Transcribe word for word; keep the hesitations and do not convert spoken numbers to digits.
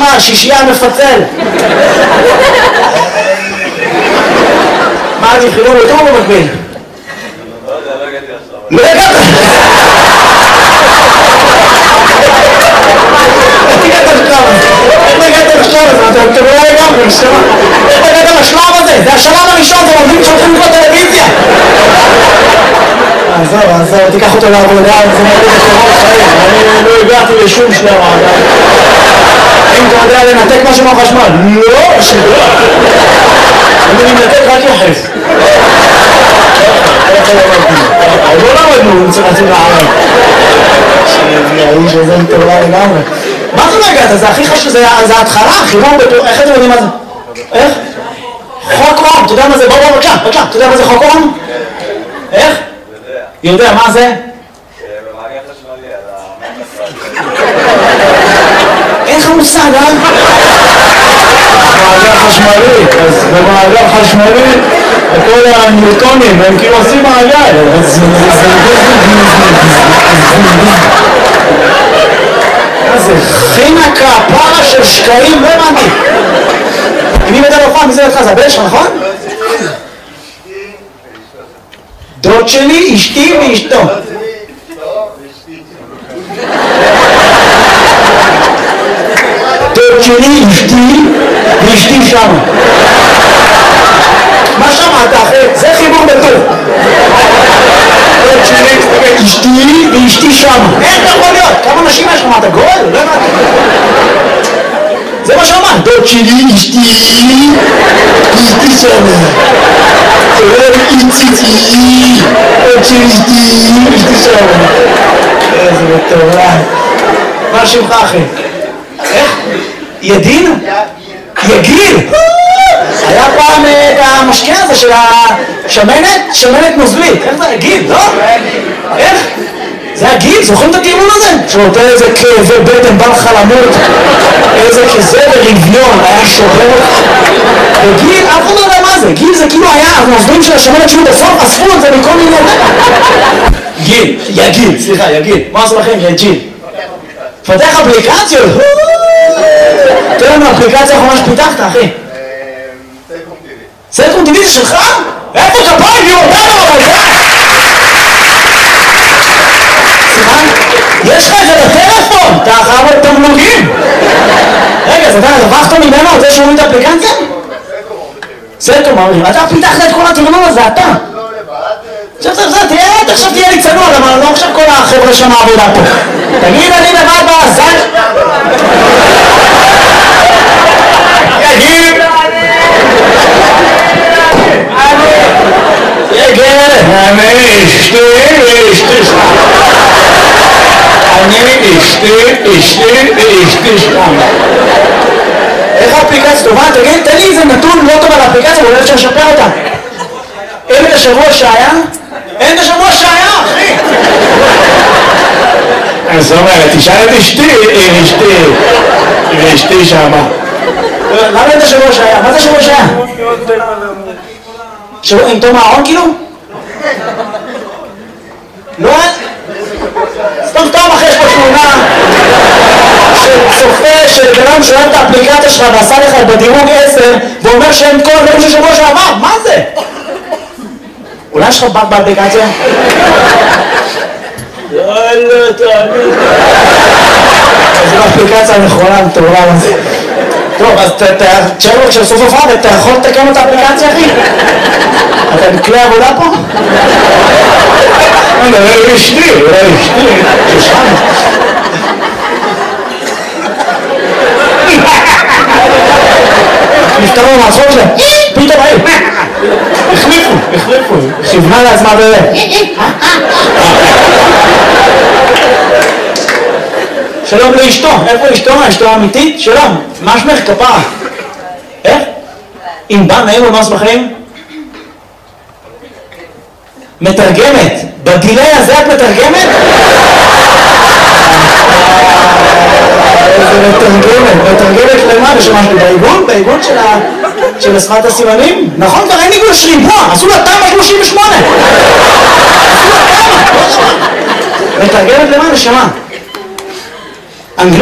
חשמל, שישייה מפצל. מה, אני חילום יותר או במקביל? לא יודע, לא הגעתי עכשיו. לא הגעת? איך הגעת לשלב הזה? איך הגעת לשלב הזה? אתם לא הגעתם, נשמע. איך הגעת לשלב הזה? זה השלב הראשון, זה עובדים שהולכים לקרוא טלוויזיה. עזוב, עזוב, תיקח אותו לעבודה, זה מרגיש לשלב חיים. אני לא הגעתי לשום שלב. אם אתה יודע לנתק משהו מהחשמל? לא, שלא. אני מנתק רק יחס. לא למדנו, צריך להציל לערב. שהאיש הזה מטורלה לגמרי. מה זה לא הגעת? זה הכי חשוב, זה ההתחלה, חימום בטור... איך אתם יודעים מה זה? איך? חוק אום, אתה יודע מה זה? בוא בוא בבקשה, בבקשה, אתה יודע מה זה חוק אום? איך? יודע, מה זה? במעגל חשמלי על המעגל. איך המושג, אה? מעגל חשמלי, אז במעגל חשמלי כל הניוטונים הם כאילו עושים מעגל. זה חינקה, פרה של שקעים, לא הבנתי. מי מדע לא פעם, מי זה לך? זה הבן שלך, נכון? דוד שלי, אשתי ואשתו. דוד שלי, אשתי ואשתי שם. מה שמעת אחי? זה חיבור בטוב. דוד שלי, אשתי ואשתי שם. איך אתה יכול להיות? כמה נשים יש לך? מה אתה גול? לא הבנתי. זה מה שאמרת. דוד שלי, אשתי ואשתי שם. תראה איציצי, עוד שלישתי, אשתי שם. איזה מטורף. מה שמך אחי? איך? ידין? יגיל? היה פעם את המשקה הזה של השמנת, שמנת נוזלית. איך זה? יגיל, לא? איך? זה הגיל, זוכרים את הטיעון הזה? שנותן איזה כאבי בטן, בא לך למות, איזה כזה ברביון, היה שובר. וגיל, אף אחד לא יודע מה זה, גיל זה כאילו היה, הנוזלים של השמנת שהיו בסוף, אספו את זה מכל מיני... גיל, יגיל, סליחה, יגיל, מה עשו לכם? יגיל. פתח אפליקציות? תן לנו אפליקציה האחרונה שפיתחת, אחי. סלקום טיווי. סלקום טיווי זה שלך? איפה כפיים? יהיו אותנו אבל זה? יש לך את זה בטלפון, אתה חייב את תמלוגים. רגע, אז אתה הרווחת ממנו על זה שהוא את האפליקציה? סלקום, אומרים, אתה פיתחת את כל התרנון הזה, אתה. עכשיו, עכשיו, תראה, עכשיו תהיה לי צנוע, אבל לא עכשיו כל החבר'ה שם העבודה פה. תגיד, אני לבד בעזן. יגיד. יגיד. אני אשתי ואשתי שם. אני אשתי, אשתי ואשתי שם. איך האפליקציה טובה? תגיד, תן לי איזה נתון לא טוב על האפליקציה, ואולי אפשר לשפר אותה. אין את השבוע שהיה? אין את השבוע שהיה, אחי! אז זאת אומרת, תשאל את אשתי, אשתי, ואשתי שמה. למה אין את השבוע שהיה? מה זה השבוע שהיה? שבוע עם תום הארון כאילו? לא? סתם סתם אחרי יש פה תמונה של צופה של גנם שאוהב את האפליקציה שלך ועשה לך בדירוג עשר ואומר שאין כל הדברים של שבוע שעבר, מה זה? אולי יש לך בת באפליקציה? לא, לא, תאמין. זו האפליקציה הנכונה, מטורף הזה. טוב, אז תשאר לו כשבסוף הופעה, אתה יכול לתקן את האפליקציה, אחי? אתה מכלי עבודה פה? לא, לא, אשתי, לא, אשתי, ששם. נפתרו מהצחוק שלהם, פתאום היי, החליפו, החליפו, כיוונה לעצמה בזה. שלום לאשתו, איפה אשתו? אשתו האמיתית? שלום, מה שמך כפרה? איך? אם בא נעים ומה שמחים? מתרגמת, בגילי הזה את מתרגמת? איזה מתרגמת, מתרגמת למה? ושמשהו בעיגון? בעיגון של השפת הסימנים? נכון, כבר אין עיגון של ריבוע, עשו לה תמ"א שלושים ושמונה. עשו לה תמ"א, מתרגמת למה? נשמה.